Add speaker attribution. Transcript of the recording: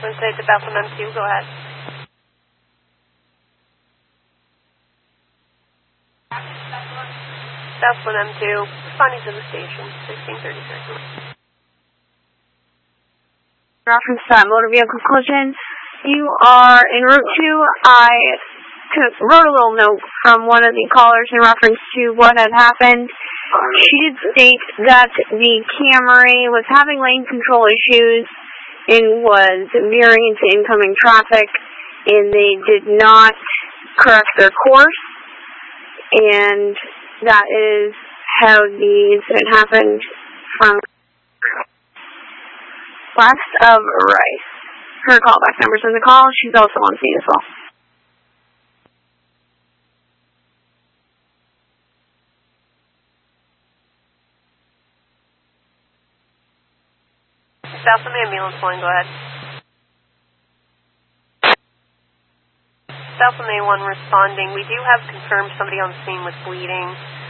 Speaker 1: Twin City to Bethlehem M2, go ahead. Bethlehem M2, responding to the station, 1633.
Speaker 2: Reference to that motor vehicle collision. You are en route to, I wrote a little note from one of the callers in reference to what had happened. She did state that the Camry was having lane control issues and was veering into incoming traffic, and they did not correct their course, and that is how the incident happened from west of Rice. Her callback number's in the call. She's also on scene as well.
Speaker 1: Bethlehem ambulance line, go ahead. Bethlehem A1 responding. We do have confirmed somebody on scene with bleeding.